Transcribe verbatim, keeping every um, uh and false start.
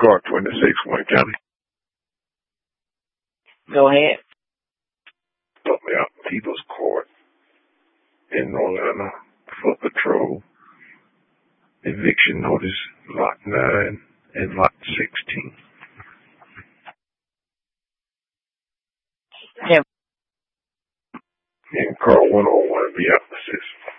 Car twenty-six, Wayne County. Go ahead. Put me out in People's Court in Orlando for patrol. Eviction notice, lot nine and lot sixteen. Yeah. And car one oh one, be out the system.